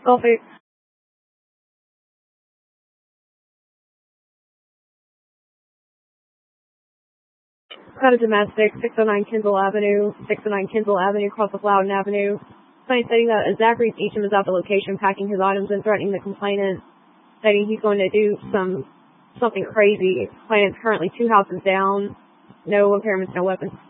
Coffee. Got a domestic, 609 Kinsel Avenue, across the Loudon Avenue. Somebody stating that Zachary Eacham is at the location packing his items and threatening the complainant, stating he's going to do something crazy. Complainant's currently 2 houses down. No impairments, no weapons.